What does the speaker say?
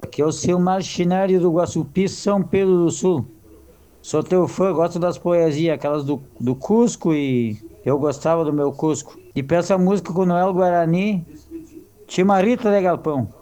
Que é o seu Marchinário do Guaçupi, São Pedro do Sul. Sou teu fã, gosto das poesias, aquelas do Cusco e eu gostava do meu Cusco. E peço a música com o Noel Guarani, Chimarrita de Galpão.